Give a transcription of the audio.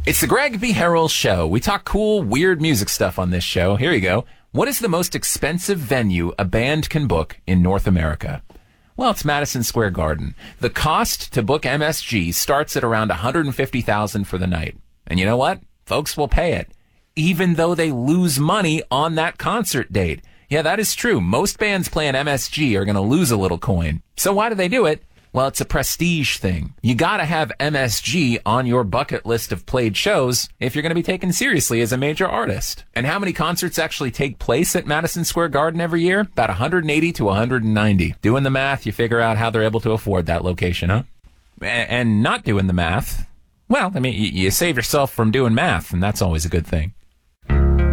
It's the Greg B. Harrell Show. We talk cool, weird music stuff on this show. Here you go. What is the most expensive venue a band can book in North America? Well, it's Madison Square Garden. The cost to book MSG starts at around $150,000 for the night. And you know what? Folks will pay it, even though they lose money on that concert date. Yeah, that is true. Most bands playing MSG are going to lose a little coin. So why do they do it? Well, it's a prestige thing. You gotta have MSG on your bucket list of played shows if you're gonna be taken seriously as a major artist. And how many concerts actually take place at Madison Square Garden every year? About 180 to 190. Doing the math, you figure out how they're able to afford that location, huh? And not doing the math, well, I mean, you save yourself from doing math, and that's always a good thing.